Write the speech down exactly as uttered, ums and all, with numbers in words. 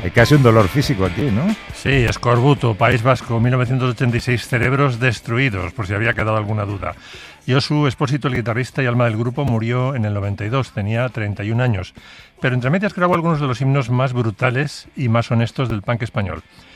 Hay casi un dolor físico aquí, ¿no? Sí, escorbuto, País Vasco, mil novecientos ochenta y seis, cerebros destruidos, por si había quedado alguna duda. Josu Espósito, el guitarrista y alma del grupo, murió en el noventa y dos, tenía treinta y un años, pero entre medias grabó algunos de los himnos más brutales y más honestos del punk español.